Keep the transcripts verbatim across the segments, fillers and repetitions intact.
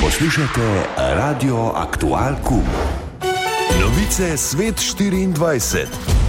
Poslušate Radio Aktual Q. Novice Svet štiriindvajset.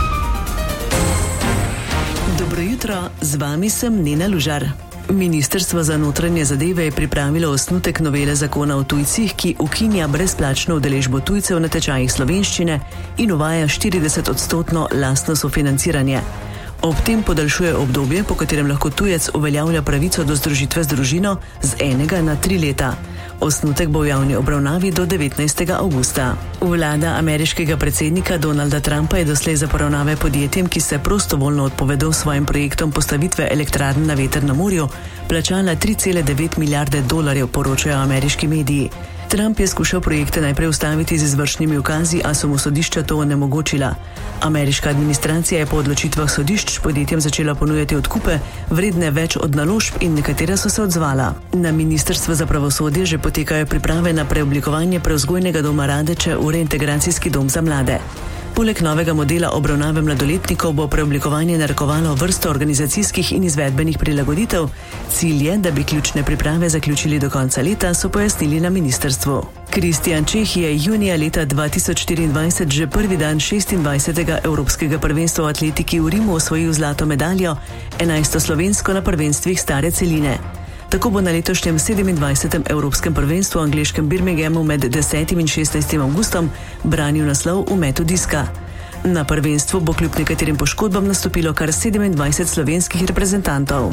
Dobro jutro, z vami sem Nina Lužar. Ministrstvo za notranje zadeve je pripravilo osnutek novele zakona o tujcih, ki ukinja brezplačno udeležbo tujcev na tečajih slovenščine in uvaja štirideset odstotno lastno sofinanciranje. Ob tem podaljšuje obdobje, po katerem lahko tujec uveljavlja pravico do združitve z družino z enega na tri leta. Osnutek bo v javni obravnavi do devetnajstega avgusta. Vlada ameriškega predsednika Donalda Trumpa je doslej za poravnave podjetjem, ki se prostovoljno odpovedo svojim projektom postavitve elektrarn na veter na morju, plačala tri cele devet milijarde dolarjev, poročajo ameriški mediji. Trump je skušal projekte najprej ustaviti z izvršnimi ukazi, a so mu sodišča to onemogočila. Ameriška administracija je po odločitvah sodišč podjetjem začela ponujati odkupe, vredne več od naložb, in nekatera so se odzvala. Na Ministrstvu za pravosodje že potekajo priprave na preoblikovanje prevzgojnega doma Radeče v reintegracijski dom za mlade. Poleg novega modela obravnave mladoletnikov bo preoblikovanje narekovalo vrsto organizacijskih in izvedbenih prilagoditev. Cilj je, da bi ključne priprave zaključili do konca leta, so pojasnili na ministrstvu. Kristjan Čeh je junija leta dva tisoč štiriindvajset že prvi dan šestindvajsetega Evropskega prvenstva v atletiki v Rimu osvojil zlato medaljo, enajsto slovensko na prvenstvih stare celine. Tako bo na letošnjem sedemindvajsetem Evropskem prvenstvu v angleškem Birminghamu med desetim in šestnajstim avgustom branil naslov v metu diska. Na prvenstvu bo kljub nekaterim poškodbam nastopilo kar sedemindvajset slovenskih reprezentantov.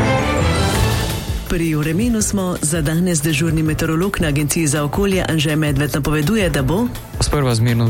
Pri vremenu smo. Za danes dežurni meteorolog na Agenciji za okolje Anže Medved napoveduje, da bo sprva zmerno